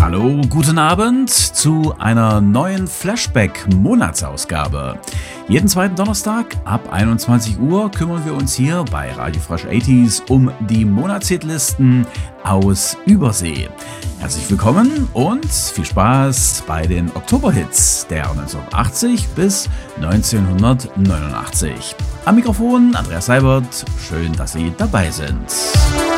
Hallo, guten Abend zu einer neuen Flashback-Monatsausgabe. Jeden zweiten Donnerstag ab 21 Uhr kümmern wir uns hier bei Radio Fresh 80s um die Monatshitlisten aus Übersee. Herzlich willkommen und viel Spaß bei den Oktoberhits der 1980 bis 1989. Am Mikrofon Andreas Seibert, schön, dass Sie dabei sind.